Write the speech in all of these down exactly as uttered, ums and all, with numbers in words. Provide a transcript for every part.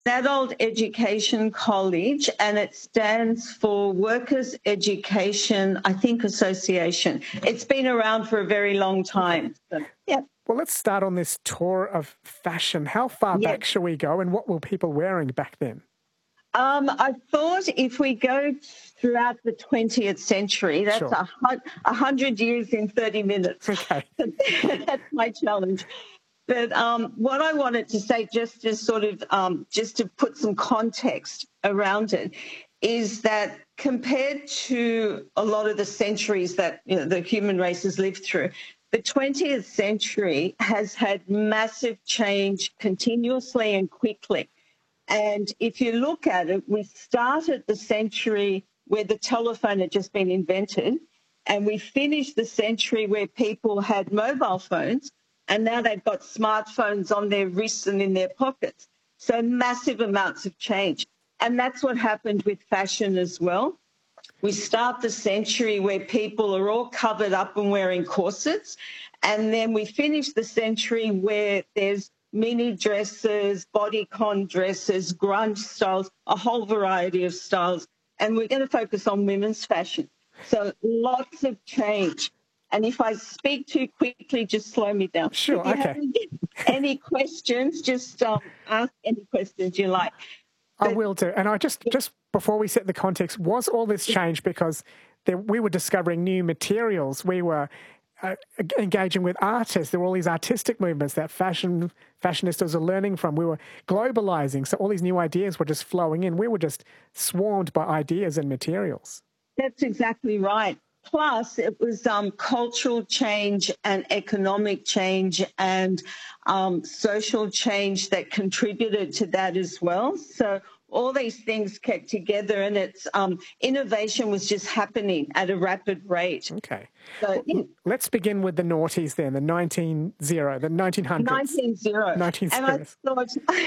Adult Education College, and it stands for Workers Education, I think, Association. It's been around for a very long time. So, yeah. Well, let's start on this tour of fashion. How far Yes. back shall we go, and what were people wearing back then? Um, I thought if we go throughout the twentieth century, that's Sure. a, a hundred years in thirty minutes. Okay. That's my challenge. But um, what I wanted to say, just to sort of, um, just to put some context around it, is that compared to a lot of the centuries that, you know, the human race has lived through, the twentieth century has had massive change continuously and quickly. And if you look at it, we started the century where the telephone had just been invented, and we finished the century where people had mobile phones, and now they've got smartphones on their wrists and in their pockets. So massive amounts of change. And that's what happened with fashion as well. We start the century where people are all covered up and wearing corsets. And then we finish the century where there's mini dresses, bodycon dresses, grunge styles, a whole variety of styles. And we're going to focus on women's fashion. So lots of change. And if I speak too quickly, just slow me down. Sure, if you okay. have any, any questions, just um, ask any questions you like. I will do. And I just, just before we set the context, was all this change because there, we were discovering new materials? We were uh, engaging with artists. There were all these artistic movements that fashion fashionistas are learning from. We were globalizing. So all these new ideas were just flowing in. We were just swarmed by ideas and materials. That's exactly right. Plus, it was um, cultural change and economic change and um, social change that contributed to that as well. So all these things kept together, and it's um, innovation was just happening at a rapid rate. Okay. So, yeah. Let's begin with the noughties then, the nineteen zero, the nineteen hundreds. nineteen zero. nineteen And I thought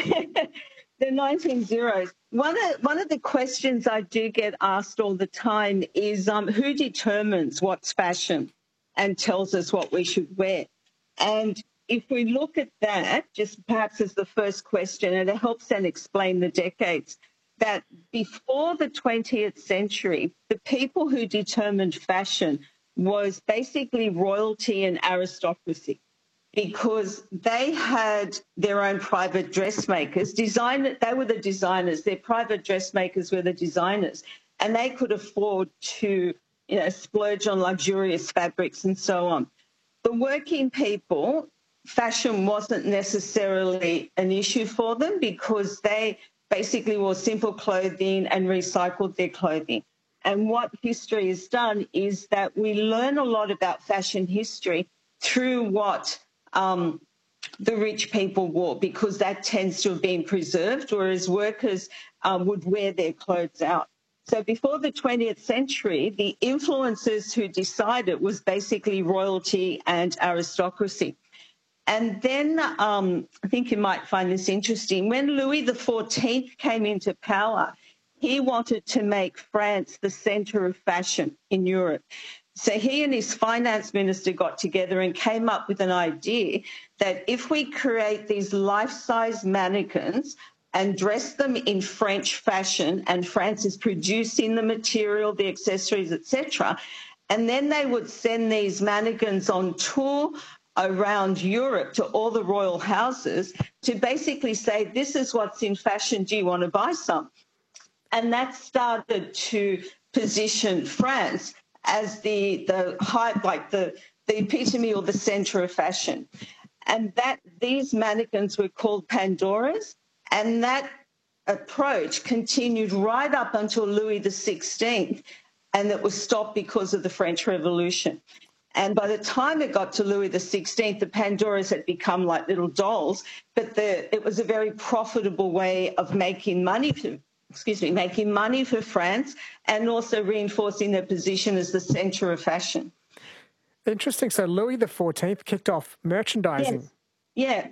the nineteen zeros. One of, one of the questions I do get asked all the time is um, who determines what's fashion and tells us what we should wear? And if we look at that, just perhaps as the first question, and it helps then explain the decades, that before the twentieth century, the people who determined fashion was basically royalty and aristocracy, because they had their own private dressmakers. Design, they were the designers. Their private dressmakers were the designers, and they could afford to, you know, splurge on luxurious fabrics and so on. The working people, fashion wasn't necessarily an issue for them because they basically wore simple clothing and recycled their clothing. And what history has done is that we learn a lot about fashion history through what um, the rich people wore, because that tends to have been preserved, whereas workers um, would wear their clothes out. So before the twentieth century, the influencers who decided was basically royalty and aristocracy. And then um, I think you might find this interesting. When Louis the fourteenth came into power, he wanted to make France the centre of fashion in Europe. So he and his finance minister got together and came up with an idea that if we create these life-size mannequins and dress them in French fashion, and France is producing the material, the accessories, et cetera, and then they would send these mannequins on tour around Europe to all the royal houses to basically say, this is what's in fashion, do you want to buy some? And that started to position France as the the high, like the, the epitome or the centre of fashion. And that these mannequins were called Pandoras, and that approach continued right up until Louis the sixteenth, and it was stopped because of the French Revolution. And by the time it got to Louis the sixteenth, the Pandoras had become like little dolls, but the, it was a very profitable way of making money for, excuse me, making money for France and also reinforcing their position as the centre of fashion. Interesting. So Louis the fourteenth kicked off merchandising. Yes. Yeah.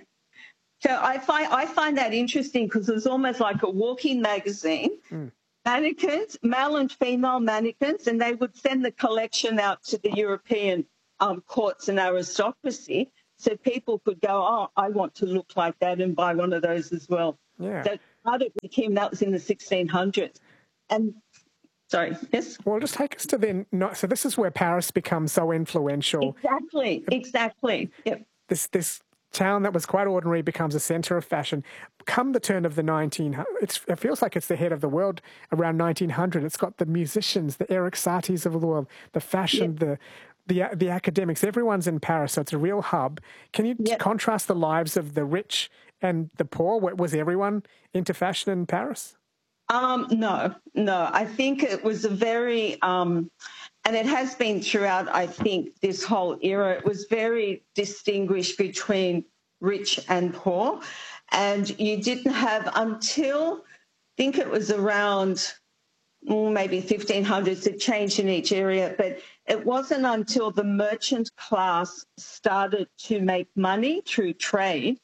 So I find I find that interesting because it was almost like a walking magazine. Mm. Mannequins, male and female mannequins, and they would send the collection out to the European um, courts and aristocracy, so people could go, oh, I want to look like that and buy one of those as well. Yeah. So started with him. That was in the sixteen hundreds. And sorry, yes? Well, just take us to then. Not, so this is where Paris becomes so influential. Exactly, exactly. Yep. This this town that was quite ordinary becomes a centre of fashion. Come the turn of the nineteen hundreds, it feels like it's the head of the world around nineteen hundred. It's got the musicians, the Erik Satie's of the world, the fashion, yep. the the the academics. Everyone's in Paris, so it's a real hub. Can you yep. contrast the lives of the rich and the poor? Was everyone into fashion in Paris? Um, no, no. I think it was a very, um, and it has been throughout, I think, this whole era, it was very distinguished between rich and poor. And you didn't have until, I think it was around maybe fifteen hundreds, it changed in each area, but it wasn't until the merchant class started to make money through trade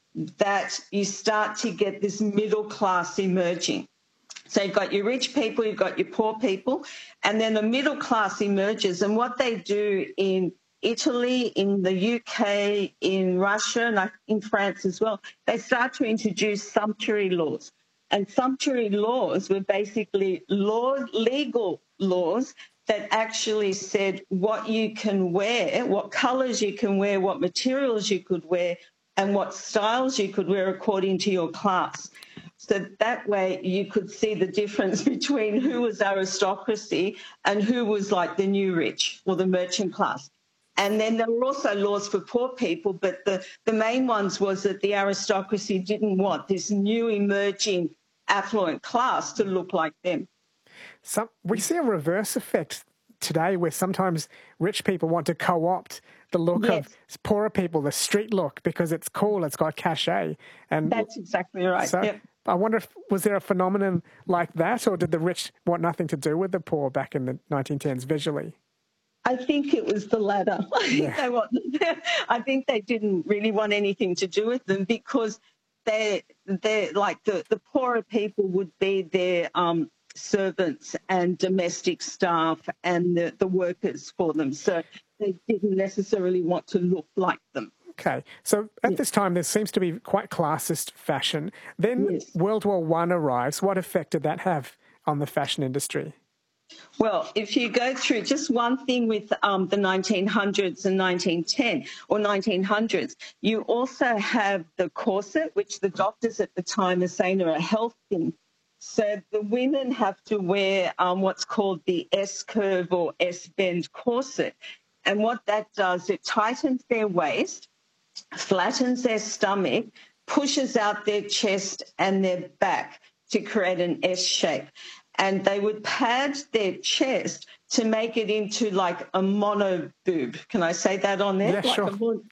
that you start to get this middle class emerging. So you've got your rich people, you've got your poor people, and then the middle class emerges. And what they do in Italy, in the U K, in Russia, and in France as well, they start to introduce sumptuary laws. And sumptuary laws were basically law, legal laws that actually said what you can wear, what colours you can wear, what materials you could wear, and what styles you could wear according to your class. So that way you could see the difference between who was aristocracy and who was like the new rich or the merchant class. And then there were also laws for poor people, but the, the main ones was that the aristocracy didn't want this new emerging affluent class to look like them. Some, we see a reverse effect today where sometimes rich people want to co-opt the look yes. of poorer people, the street look, because it's cool, it's got cachet. And that's exactly right. So yep. I wonder if, was there a phenomenon like that, or did the rich want nothing to do with the poor back in the nineteen tens visually? I think it was the latter. Yeah. they want, I think they didn't really want anything to do with them because they, they like the, the poorer people would be their um, servants and domestic staff and the, the workers for them. So they didn't necessarily want to look like them. Okay, so at yes. this time there seems to be quite classist fashion. Then yes. World War One arrives. What effect did that have on the fashion industry? Well, if you go through just one thing with um, the nineteen hundreds and nineteen ten or nineteen hundreds, you also have the corset, which the doctors at the time are saying are a health thing. So the women have to wear um, what's called the S-curve or S-bend corset. And what that does, it tightens their waist, flattens their stomach, pushes out their chest and their back to create an S shape. And they would pad their chest to make it into like a mono boob. Can I say that on there? Yeah, like sure. A, mon-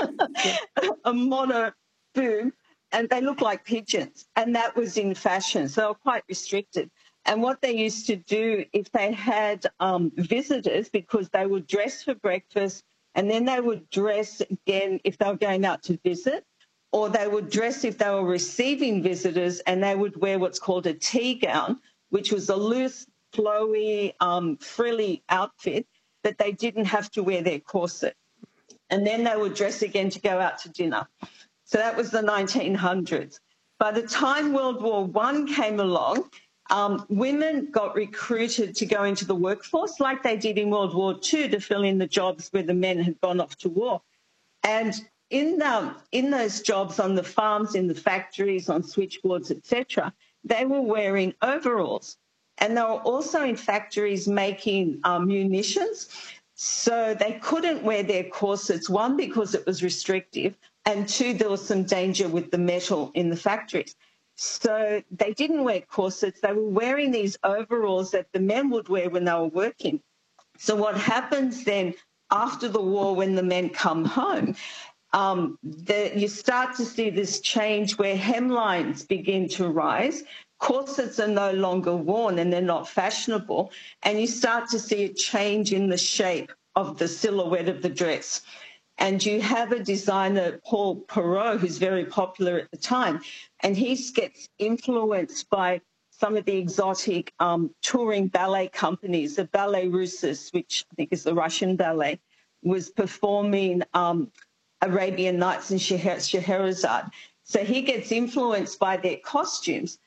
a mono boob. And they look like pigeons. And that was in fashion. So they were quite restricted. And what they used to do if they had um, visitors, because they would dress for breakfast and then they would dress again if they were going out to visit, or they would dress if they were receiving visitors and they would wear what's called a tea gown, which was a loose, flowy, um, frilly outfit that they didn't have to wear their corset. And then they would dress again to go out to dinner. So that was the nineteen hundreds. By the time World War One came along, um, women got recruited to go into the workforce like they did in World War Two to fill in the jobs where the men had gone off to war. And in, the, in those jobs on the farms, in the factories, on switchboards, et cetera, they were wearing overalls. And they were also in factories making um, munitions. So they couldn't wear their corsets, one, because it was restrictive, and two, there was some danger with the metal in the factories. So they didn't wear corsets. They were wearing these overalls that the men would wear when they were working. So what happens then after the war when the men come home, um, the, you start to see this change where hemlines begin to rise. Corsets are no longer worn and they're not fashionable. And you start to see a change in the shape of the silhouette of the dress. And you have a designer, Paul Perot, who's very popular at the time, and he gets influenced by some of the exotic um, touring ballet companies. The Ballet Russes, which I think is the Russian ballet, was performing um, Arabian Nights and Scheherazade. So he gets influenced by their costumes,